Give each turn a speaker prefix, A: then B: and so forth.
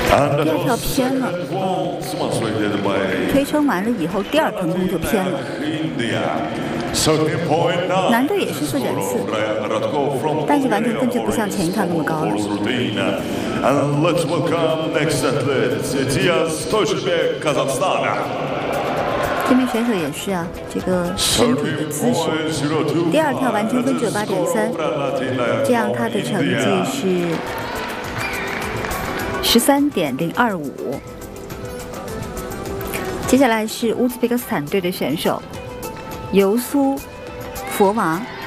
A: 第二跳偏了，推撑完了以后，第二腾空就偏了。难度也是4.4，但是完成分就不像前一跳那么高了。这名选手也是啊，这个身体的姿势，第二跳完成分只有8.3，这样他的成绩是13.025。接下来是乌兹别克斯坦队的选手尤苏佛娃。